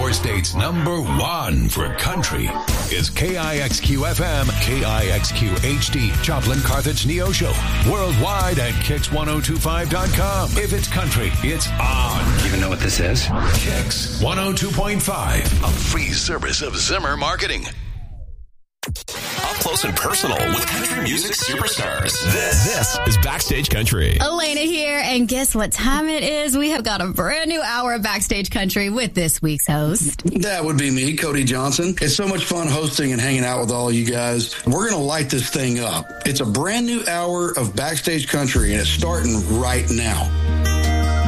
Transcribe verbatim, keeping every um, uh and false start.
Your state's number one for country is K I X Q F M, K I X Q H D, Joplin Carthage Neosho. Worldwide at kicks ten twenty-five dot com. If it's country, it's on. You even know what this is? Kicks one oh two point five, a free service of Zimmer Marketing. Up close and personal with country music superstars. This, this is Backstage Country. Elena here, and guess what time it is? We have got a brand new hour of Backstage Country with this week's host. That would be me, Cody Johnson. It's so much fun hosting and hanging out with all of you guys. We're going to light this thing up. It's a brand new hour of Backstage Country, and it's starting right now.